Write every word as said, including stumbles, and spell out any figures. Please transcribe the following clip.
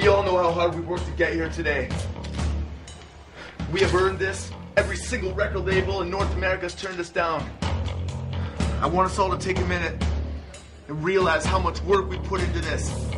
We all know how hard we worked to get here today. We have earned this. Every single record label in North America has turned us down. I want us all to take a minute and realize how much work we put into this.